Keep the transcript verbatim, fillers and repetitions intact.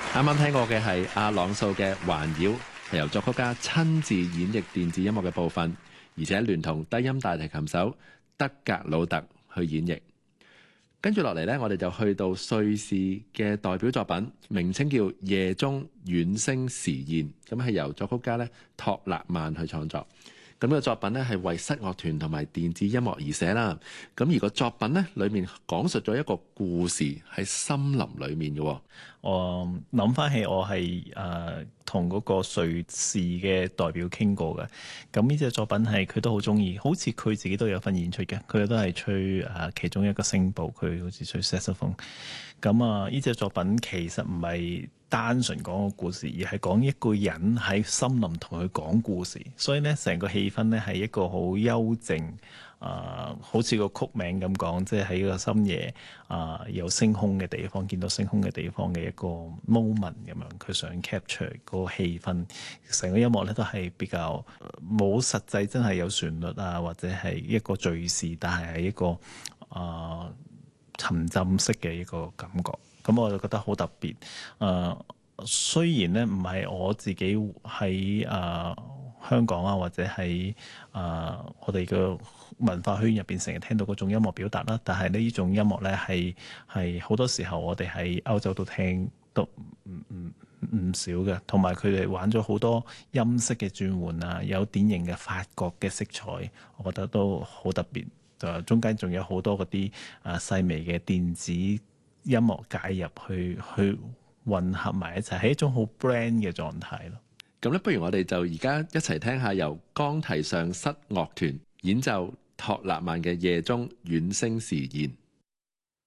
啱啱聽過嘅係阿朗素嘅《環繞》，係由作曲家親自演繹電子音樂嘅部分，而且聯同低音大提琴手德格魯特去演繹。跟住落嚟呢，我哋就去到瑞士嘅代表作品，名稱叫《夜中遠星時現》，咁係由作曲家咧托勒曼去創作。咁呢個作品咧係為室樂團同埋電子音樂而寫啦。咁而個作品咧裏面講述咗一個故事喺森林裏面嘅。 我諗翻起我係誒同嗰個瑞士嘅代表傾過嘅。咁呢隻作品係佢都好中意，好似佢自己都有份演出嘅。佢都係吹誒、呃、其中一個聲部，佢好似吹 saxophone。咁啊，呢隻作品其實唔係單純講個故事，而係講一個人喺森林同佢講故事，所以咧成個氣氛咧係一個好幽靜，啊、呃，好似個曲名咁講，即係喺個深夜啊、呃、有星空嘅地方，見到星空嘅地方嘅一個 moment 咁樣，佢想 capture 嗰個氣氛。成個音樂咧都係比較冇實際真係有旋律啊，或者係一個敘事，但係係一個啊、呃、沉浸式嘅一個感覺。咁我就覺得好特別。誒、呃，雖然咧唔係我自己喺誒、呃、香港啊，或者喺誒、呃、我哋嘅文化圈入邊成日聽到嗰種音樂表達啦，但係呢呢種音樂咧係係好多時候我哋喺歐洲都聽到唔唔唔少嘅，同埋佢哋玩咗好多音色嘅轉換啊，有典型嘅法國嘅色彩，我覺得都好特別。就中間仲有好多嗰啲誒細微嘅電子音樂介入去去混合埋一齊，係一種好 brand 嘅狀態咯。 咁咧，不如我哋就而家一齊聽下由岡提上室樂團演奏托勒曼嘅《夜中遠星時現》。